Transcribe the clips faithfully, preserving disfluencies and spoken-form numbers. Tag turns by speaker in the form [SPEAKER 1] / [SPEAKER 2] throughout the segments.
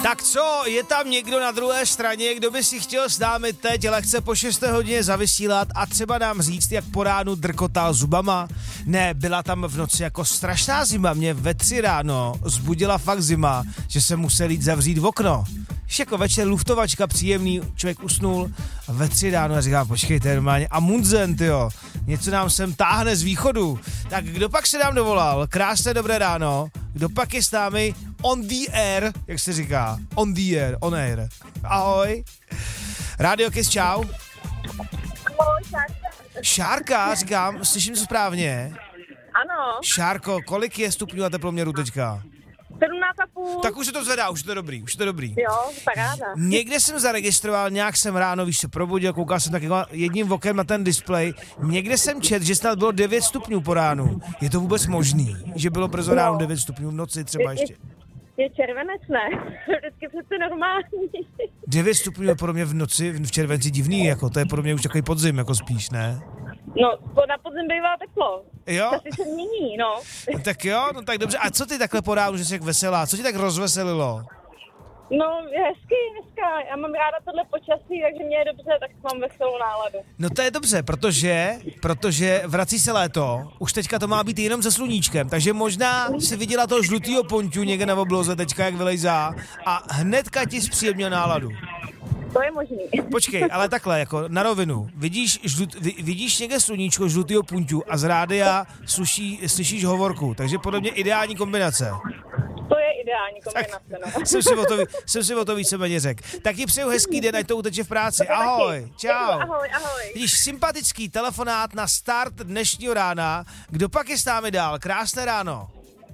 [SPEAKER 1] Tak co, je tam někdo na druhé straně, kdo by si chtěl s námi teď lehce po šesté hodině zavysílat a třeba nám říct, jak po ránu drkotal zubama? Ne, byla tam v noci jako strašná zima, mě ve tři ráno zbudila fakt zima, že jsem musel jít zavřít v okno. Ještě jako večer luftovačka, příjemný, člověk usnul a ve tři ráno a říká, počkejte, normálně Amundsen, tyjo, něco nám sem táhne z východu. Tak kdo pak se nám dovolal? Krásné dobré ráno. Kdo pak je s námi on the air, jak se říká? On the air, on air. Ahoj. Radio Kiss, čau.
[SPEAKER 2] Ahoj, Šárka.
[SPEAKER 1] Šárka, říkám, slyším to správně?
[SPEAKER 2] Ano.
[SPEAKER 1] Šárko, kolik je stupňů na teploměru teďka?
[SPEAKER 2] sedmnáct a půl.
[SPEAKER 1] Tak už se to zvedá, už je to dobrý, už je to dobrý.
[SPEAKER 2] Jo, paráda.
[SPEAKER 1] Někde jsem zaregistroval, nějak jsem ráno, víš, se probudil, koukal jsem tak jako jedním okem na ten displej. Někde jsem čet, že snad bylo devět stupňů po ránu. Je to vůbec možný, že bylo brzo ráno devět stupňů, v noci třeba ještě?
[SPEAKER 2] Je, je červenec, ne? Vždycky přece normální.
[SPEAKER 1] devět stupňů je pro mě v noci, v červenci divný, jako to je pro mě už takový podzim, jako spíš, ne?
[SPEAKER 2] No, na podzim bývá teplo.
[SPEAKER 1] Jo?
[SPEAKER 2] To si se mění, no.
[SPEAKER 1] No tak jo, no tak dobře. A co ty takhle po ránu, že jsi jak veselá? Co ti tak rozveselilo?
[SPEAKER 2] No, je hezký dneska. Já mám ráda tohle počasí, takže mě je dobře, tak mám veselou náladu.
[SPEAKER 1] No to je dobře, protože, protože vrací se léto, už teďka to má být jenom se sluníčkem, takže možná si viděla toho žlutýho ponťu někde na obloze teďka, jak vylejzá a hnedka ti zpříjemnil náladu.
[SPEAKER 2] To je možný.
[SPEAKER 1] Počkej, ale takhle, jako na rovinu, vidíš, žlut, vidíš někde sluníčko žlutýho punťu a z rádia sluší, slyšíš hovorku, takže podle mě ideální kombinace.
[SPEAKER 2] To je ideální kombinace, no.
[SPEAKER 1] Jsem si o to, jsem si o to víceméně řekl. Tak ti přeju hezký den, ať to uteče v práci. Ahoj, čau.
[SPEAKER 2] Ahoj, ahoj.
[SPEAKER 1] Vidíš, sympatický telefonát na start dnešního rána. Kdo pak je s námi dál? Krásné ráno.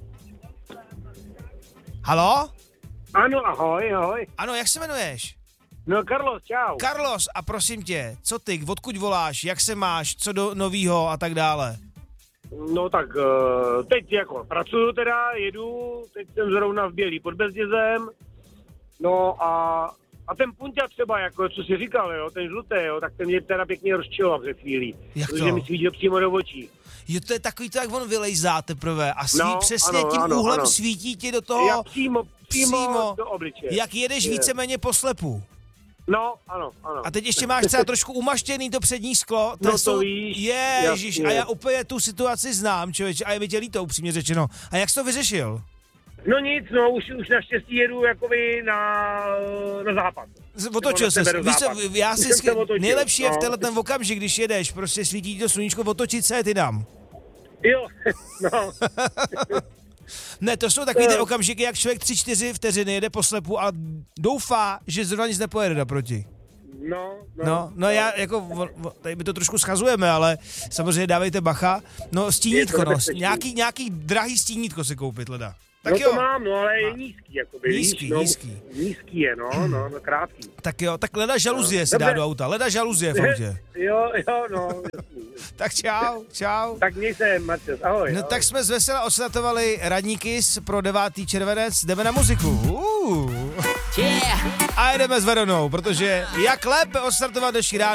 [SPEAKER 1] Haló?
[SPEAKER 3] Ano, ahoj, ahoj.
[SPEAKER 1] Ano, jak se jmenuješ?
[SPEAKER 3] No, Carlos, čau.
[SPEAKER 1] Carlos, a prosím tě, co ty, odkud voláš, jak se máš, co do novýho a tak dále?
[SPEAKER 3] No tak uh, teď jako pracuju teda, jedu, teď jsem zrovna v Bělý pod Bezdězem, no a, a ten punťa třeba, jako co jsi říkal, jo, ten žlutý, jo, tak ten mě teda pěkně rozčiloval před chvílí.
[SPEAKER 1] Jak
[SPEAKER 3] protože
[SPEAKER 1] to?
[SPEAKER 3] mi svítil přímo do očí.
[SPEAKER 1] Jo, to je takový to, jak on vylejzá teprve a svý,
[SPEAKER 3] No,
[SPEAKER 1] přesně
[SPEAKER 3] ano,
[SPEAKER 1] tím
[SPEAKER 3] ano,
[SPEAKER 1] úhlem
[SPEAKER 3] ano.
[SPEAKER 1] svítí ti do toho,
[SPEAKER 3] Já přímo, přímo,
[SPEAKER 1] přímo,
[SPEAKER 3] do obličeje.
[SPEAKER 1] jak jedeš
[SPEAKER 3] Je.
[SPEAKER 1] víceméně po slepu.
[SPEAKER 3] No, ano, ano.
[SPEAKER 1] A teď ještě máš třeba trošku umaštěný to přední sklo.
[SPEAKER 3] No to
[SPEAKER 1] jsou...
[SPEAKER 3] víš,
[SPEAKER 1] Ježiš,
[SPEAKER 3] jasně.
[SPEAKER 1] a já úplně tu situaci znám, člověče, a je mi tě líto, upřímně řečeno. A jak jsi to vyřešil?
[SPEAKER 3] No nic, no, už, už naštěstí jedu jakoby na, na západ.
[SPEAKER 1] Z- Otočil se.
[SPEAKER 3] Nebo na
[SPEAKER 1] Víš co,
[SPEAKER 3] západ.
[SPEAKER 1] já
[SPEAKER 3] Už
[SPEAKER 1] si
[SPEAKER 3] jsem
[SPEAKER 1] skry...
[SPEAKER 3] se otočil,
[SPEAKER 1] nejlepší je v
[SPEAKER 3] no.
[SPEAKER 1] tenhle ten okamžik, když jedeš, prostě svítí ti to sluníčko, otočit se, ty dám.
[SPEAKER 3] Jo, no.
[SPEAKER 1] Ne, to jsou takový ty okamžiky, jak člověk tři, čtyři vteřiny jede po slepu a doufá, že zrovna nic nepojede naproti.
[SPEAKER 3] No, no,
[SPEAKER 1] No, no já jako, vo- vo- tady my to trošku schazujeme, ale samozřejmě dávejte bacha. No stínítko,
[SPEAKER 3] Je to
[SPEAKER 1] no,
[SPEAKER 3] nebezpečný.
[SPEAKER 1] nějaký, nějaký drahý stínítko si koupit, leda. Tak
[SPEAKER 3] no
[SPEAKER 1] jo,
[SPEAKER 3] to mám, no ale je nízký, jakoby,
[SPEAKER 1] Nízký,
[SPEAKER 3] víš, no,
[SPEAKER 1] nízký.
[SPEAKER 3] Nízký je, no, no, no, krátký.
[SPEAKER 1] tak jo, tak leda žaluzie si dá
[SPEAKER 3] Dobře.
[SPEAKER 1] do auta, leda žaluzie v autě.
[SPEAKER 3] Jo, jo, no, jasný.
[SPEAKER 1] Tak čau, čau.
[SPEAKER 3] Tak měj se, Marcel, ahoj.
[SPEAKER 1] No
[SPEAKER 3] ahoj.
[SPEAKER 1] tak jsme zvesela osnatovali radníky pro devátý červenec, jdeme na muziku. Uh. A jdeme s Veronou, protože jak lépe ostartovat dnešní ráno,